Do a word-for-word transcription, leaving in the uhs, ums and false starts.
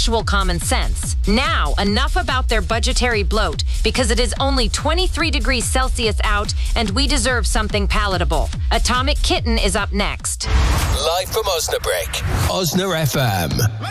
actual common sense. Now, enough about their budgetary bloat, because it is only twenty-three degrees Celsius out and we deserve something palatable. Atomic Kitten is up next. Live from Osnabrück, Osna F M.